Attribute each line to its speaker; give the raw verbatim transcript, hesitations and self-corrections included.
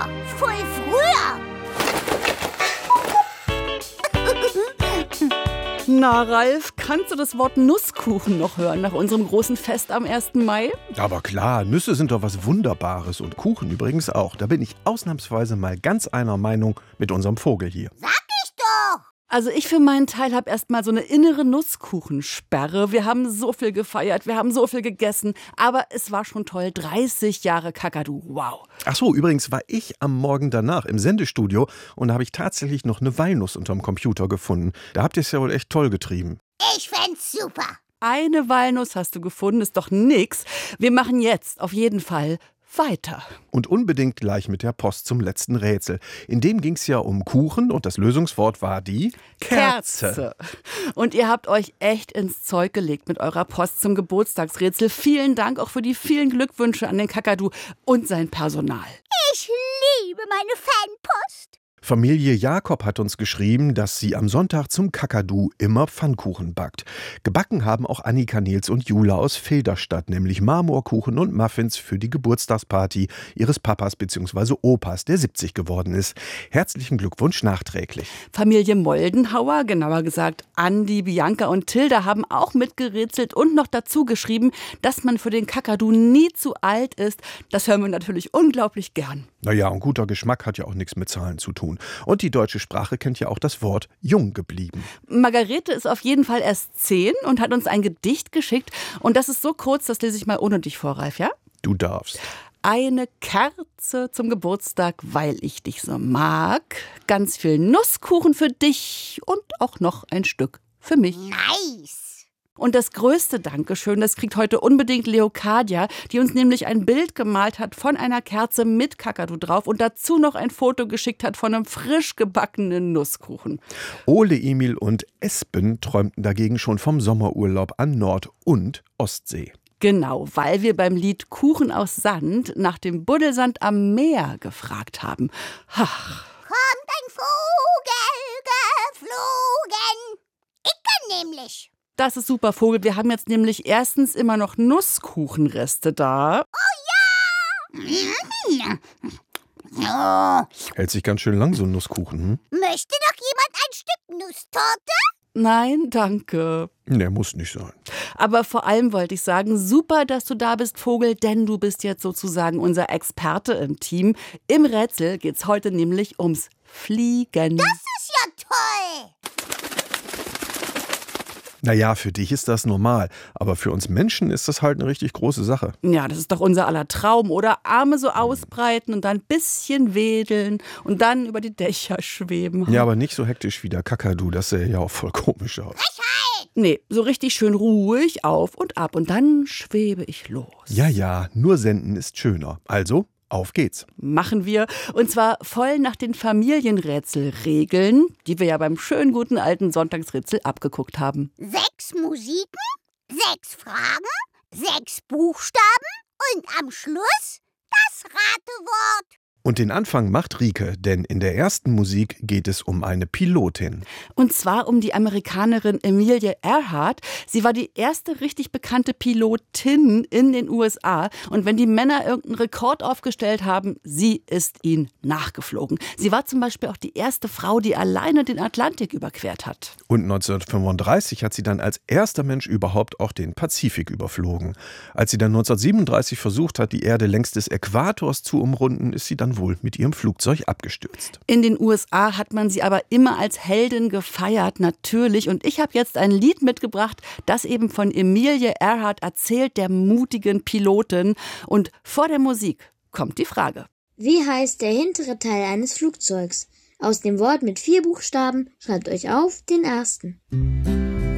Speaker 1: Ja, voll früher.
Speaker 2: Na, Ralf, kannst du das Wort Nusskuchen noch hören nach unserem großen Fest am ersten Mai?
Speaker 3: Aber klar, Nüsse sind doch was Wunderbares und Kuchen übrigens auch. Da bin ich ausnahmsweise mal ganz einer Meinung mit unserem Vogel hier.
Speaker 1: Sag ich doch.
Speaker 2: Also ich für meinen Teil habe erst mal so eine innere Nusskuchensperre. Wir haben so viel gefeiert, wir haben so viel gegessen, aber es war schon toll. dreißig Jahre Kakadu, wow.
Speaker 3: Ach so, übrigens war ich am Morgen danach im Sendestudio und da habe ich tatsächlich noch eine Walnuss unterm Computer gefunden. Da habt ihr es ja wohl echt toll getrieben.
Speaker 1: Ich fänd's super.
Speaker 2: Eine Walnuss hast du gefunden, ist doch nix. Wir machen jetzt auf jeden Fall weiter.
Speaker 3: Und unbedingt gleich mit der Post zum letzten Rätsel. In dem ging es ja um Kuchen und das Lösungswort war die Kerze.
Speaker 2: Kerze. Und ihr habt euch echt ins Zeug gelegt mit eurer Post zum Geburtstagsrätsel. Vielen Dank auch für die vielen Glückwünsche an den Kakadu und sein Personal.
Speaker 1: Ich liebe meine Fanpost.
Speaker 3: Familie Jakob hat uns geschrieben, dass sie am Sonntag zum Kakadu immer Pfannkuchen backt. Gebacken haben auch Annika, Nils und Jula aus Filderstadt, nämlich Marmorkuchen und Muffins für die Geburtstagsparty ihres Papas bzw. Opas, der siebzig geworden ist. Herzlichen Glückwunsch nachträglich.
Speaker 2: Familie Moldenhauer, genauer gesagt Andi, Bianca und Tilda, haben auch mitgerätselt und noch dazu geschrieben, dass man für den Kakadu nie zu alt ist. Das hören wir natürlich unglaublich gern.
Speaker 3: Naja, und guter Geschmack hat ja auch nichts mit Zahlen zu tun. Und die deutsche Sprache kennt ja auch das Wort jung geblieben.
Speaker 2: Margarete ist auf jeden Fall erst zehn und hat uns ein Gedicht geschickt. Und das ist so kurz, das lese ich mal ohne dich vor, Ralf, ja?
Speaker 3: Du darfst.
Speaker 2: Eine Kerze zum Geburtstag, weil ich dich so mag. Ganz viel Nusskuchen für dich und auch noch ein Stück für mich.
Speaker 1: Nice.
Speaker 2: Und das größte Dankeschön, das kriegt heute unbedingt Leocadia, die uns nämlich ein Bild gemalt hat von einer Kerze mit Kakadu drauf und dazu noch ein Foto geschickt hat von einem frisch gebackenen Nusskuchen.
Speaker 3: Ole, Emil und Espen träumten dagegen schon vom Sommerurlaub an Nord- und Ostsee.
Speaker 2: Genau, weil wir beim Lied Kuchen aus Sand nach dem Buddelsand am Meer gefragt haben. Ach.
Speaker 1: Kommt ein Vogel geflogen. Ich kann nämlich.
Speaker 2: Das ist super, Vogel. Wir haben jetzt nämlich erstens immer noch Nusskuchenreste da.
Speaker 1: Oh ja! Oh.
Speaker 3: Hält sich ganz schön lang, so ein Nusskuchen. Hm?
Speaker 1: Möchte doch jemand ein Stück Nusstorte?
Speaker 2: Nein, danke.
Speaker 3: Der muss nicht sein.
Speaker 2: Aber vor allem wollte ich sagen, super, dass du da bist, Vogel, denn du bist jetzt sozusagen unser Experte im Team. Im Rätsel geht's heute nämlich ums Fliegen.
Speaker 1: Das ist ja toll!
Speaker 3: Naja, für dich ist das normal, aber für uns Menschen ist das halt eine richtig große Sache.
Speaker 2: Ja, das ist doch unser aller Traum, oder? Arme so ausbreiten und dann ein bisschen wedeln und dann über die Dächer schweben.
Speaker 3: Ja, aber nicht so hektisch wie der Kakadu, das sähe ja auch voll komisch aus.
Speaker 2: Nee, so richtig schön ruhig auf und ab und dann schwebe ich los.
Speaker 3: Ja, ja, nur senden ist schöner. Also, auf geht's.
Speaker 2: Machen wir. Und zwar voll nach den Familienrätselregeln, die wir ja beim schönen guten alten Sonntagsrätsel abgeguckt haben.
Speaker 1: Sechs Musiken, sechs Fragen, sechs Buchstaben und am Schluss das Ratewort.
Speaker 3: Und den Anfang macht Rike, denn in der ersten Musik geht es um eine Pilotin.
Speaker 2: Und zwar um die Amerikanerin Amelia Earhart. Sie war die erste richtig bekannte Pilotin in den U S A. Und wenn die Männer irgendeinen Rekord aufgestellt haben, sie ist ihnen nachgeflogen. Sie war zum Beispiel auch die erste Frau, die alleine den Atlantik überquert hat.
Speaker 3: Und neunzehnhundertfünfunddreißig hat sie dann als erster Mensch überhaupt auch den Pazifik überflogen. Als sie dann neunzehnhundertsiebenunddreißig versucht hat, die Erde längs des Äquators zu umrunden, ist sie dann wohl mit ihrem Flugzeug abgestürzt.
Speaker 2: In den U S A hat man sie aber immer als Heldin gefeiert, natürlich. Und ich habe jetzt ein Lied mitgebracht, das eben von Amelia Earhart erzählt, der mutigen Pilotin. Und vor der Musik kommt die Frage.
Speaker 4: Wie heißt der hintere Teil eines Flugzeugs? Aus dem Wort mit vier Buchstaben schreibt euch auf den ersten.